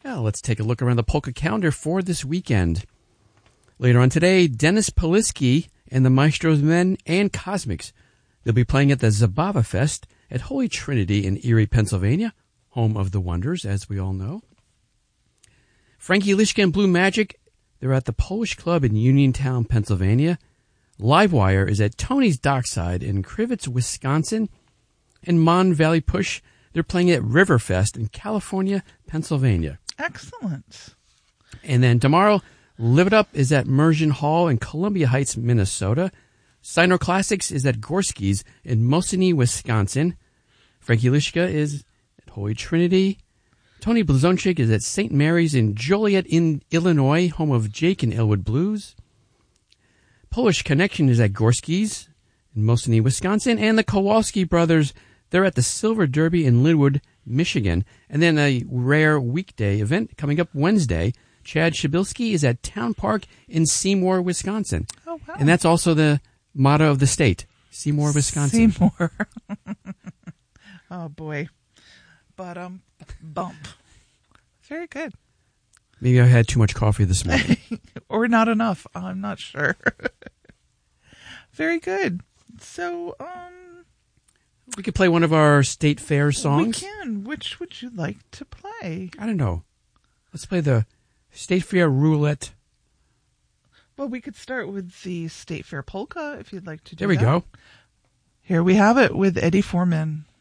Now, let's take a look around the polka calendar for this weekend. Later on today, Dennis Polisky and the Maestros Men and Cosmics. They'll be playing at the Zabava Fest at Holy Trinity in Erie, Pennsylvania, home of the Wonders, as we all know. Frankie Lishka and Blue Magic, they're at the Polish Club in Uniontown, Pennsylvania. Livewire is at Tony's Dockside in Crivitz, Wisconsin. And Mon Valley Push, they're playing at Riverfest in California, Pennsylvania. Excellent. And then tomorrow, Live It Up is at Mersion Hall in Columbia Heights, Minnesota. Steiner Classics is at Gorski's in Mosinee, Wisconsin. Frankie Lishka is at Holy Trinity. Tony Blazonczyk is at St. Mary's in Joliet, Illinois, home of Jake and Elwood Blues. Polish Connection is at Gorski's in Mosinee, Wisconsin. And the Kowalski Brothers, they're at the Silver Derby in Linwood, Michigan. And then a rare weekday event coming up Wednesday. Chad Shabilsky is at Town Park in Seymour, Wisconsin. Oh, wow. And that's also the motto of the state, Seymour, Wisconsin. Seymour. Oh, boy. But, bump. Very good. Maybe I had too much coffee this morning. Or not enough. I'm not sure. Very good. So, we could play one of our state fair songs. We can. Which would you like to play? I don't know. Let's play the State Fair Roulette. Well, we could start with the State Fair Polka if you'd like to do that. There we go. Here we have it with Eddie Foreman.